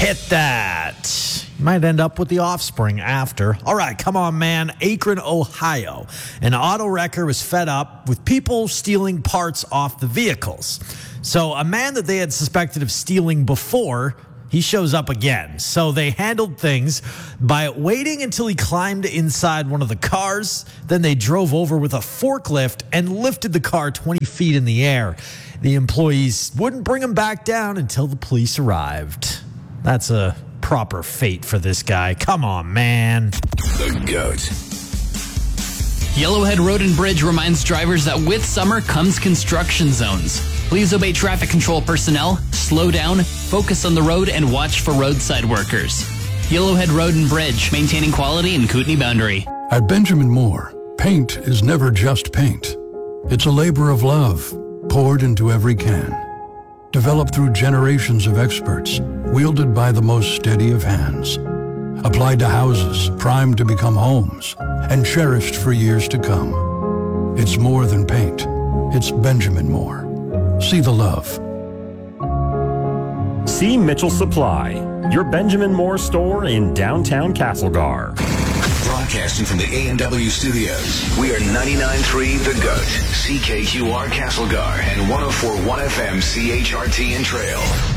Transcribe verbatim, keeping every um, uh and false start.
Hit that. You might end up with the offspring after. All right, come on, man. Akron, Ohio. An auto wrecker was fed up with people stealing parts off the vehicles. So a man that they had suspected of stealing before, he shows up again. So they handled things by waiting until he climbed inside one of the cars. Then they drove over with a forklift and lifted the car twenty feet in the air. The employees wouldn't bring him back down until the police arrived. That's a proper fate for this guy. Come on, man. The GOAT. Yellowhead Road and Bridge reminds drivers that with summer comes construction zones. Please obey traffic control personnel, slow down, focus on the road, and watch for roadside workers. Yellowhead Road and Bridge, maintaining quality in Kootenai Boundary. At Benjamin Moore, paint is never just paint. It's a labor of love, poured into every can. Developed through generations of experts, wielded by the most steady of hands. Applied to houses, primed to become homes, and cherished for years to come. It's more than paint. It's Benjamin Moore. See the love. See Mitchell Supply, your Benjamin Moore store in downtown Castlegar. Broadcasting from the A and W studios, we are ninety-nine point three The GOAT, C K Q R Castlegar, and one oh four point one F M C H R T in Trail.